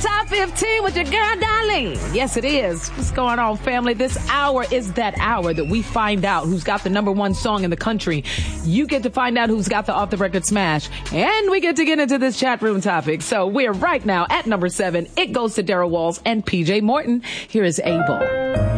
Top 15 with your girl, Darlene. Yes, it is. What's going on, family? This hour is that hour that we find out who's got the number one song in the country. You get to find out who's got the off-the-record smash. And we get to get into this chat room topic. So we're right now at number 7. It goes to Daryl Walls and PJ Morton. Here is Abel.